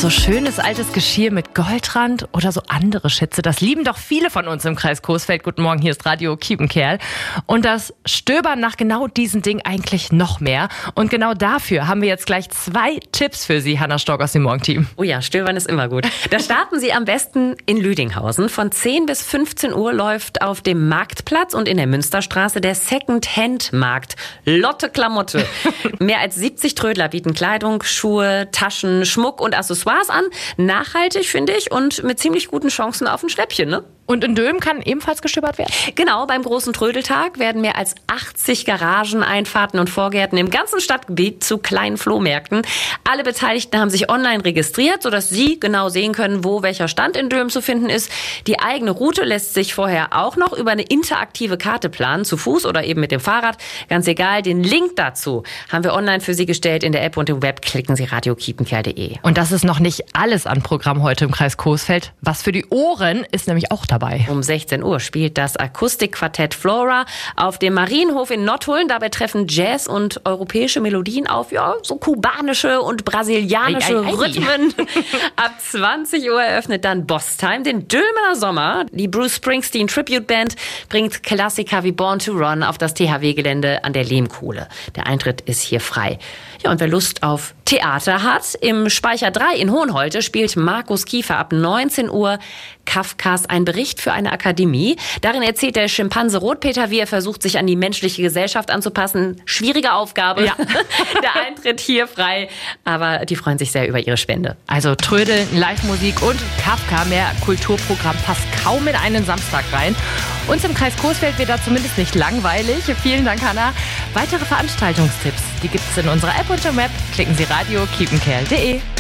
so schönes altes Geschirr mit Goldrand oder so andere Schätze, das lieben doch viele von uns im Kreis Coesfeld. Guten Morgen, hier ist Radio Kiepenkerl. Und das Stöbern nach genau diesen Dingen eigentlich noch mehr. Und genau dafür haben wir jetzt gleich 2 Tipps für Sie, Hanna Stork aus dem Morgenteam. Oh ja, Stöbern ist immer gut. Da starten Sie am besten in Lüdinghausen. Von 10 bis 15 Uhr läuft auf dem Marktplatz und in der Münsterstraße der Second-Hand-Markt. Lotte Klamotte. Mehr als 70 Trödler bieten Kleidung, Schuhe, Taschen, Schmuck und Accessoires an. Nachhaltig, finde ich, und mit ziemlich guten Chancen auf ein Schnäppchen, ne? Und in Dülmen kann ebenfalls gestöbert werden? Genau, beim großen Trödeltag werden mehr als 80 Garagen, Einfahrten und Vorgärten im ganzen Stadtgebiet zu kleinen Flohmärkten. Alle Beteiligten haben sich online registriert, sodass Sie genau sehen können, wo welcher Stand in Dülmen zu finden ist. Die eigene Route lässt sich vorher auch noch über eine interaktive Karte planen, zu Fuß oder eben mit dem Fahrrad. Ganz egal, den Link dazu haben wir online für Sie gestellt in der App und im Web. Klicken Sie radiokiepenkerl.de. Und das ist noch nicht alles an Programm heute im Kreis Coesfeld. Was für die Ohren ist nämlich auch dabei. Um 16 Uhr spielt das Akustikquartett Flora auf dem Marienhof in Nottuln. Dabei treffen Jazz und europäische Melodien auf, ja, so kubanische und brasilianische Rhythmen. Ab 20 Uhr eröffnet dann Boss Time den Dülmener Sommer. Die Bruce Springsteen Tribute Band bringt Klassiker wie Born to Run auf das THW-Gelände an der Lehmkuhle. Der Eintritt ist hier frei. Ja, und wer Lust auf Theater hat, im Speicher 3 in Hohenholte spielt Markus Kiefer ab 19 Uhr Kafkas Ein Bericht für eine Akademie. Darin erzählt der Schimpanse Rotpeter, wie er versucht, sich an die menschliche Gesellschaft anzupassen. Schwierige Aufgabe. Ja. Der Eintritt hier frei, aber die freuen sich sehr über ihre Spende. Also Trödeln, Live-Musik und Kafka. Mehr Kulturprogramm passt kaum in einen Samstag rein. Uns im Kreis Coesfeld wird da zumindest nicht langweilig. Vielen Dank, Hanna. Weitere Veranstaltungstipps, die gibt es in unserer App und im Web. Klicken Sie radiokiepenkerl.de.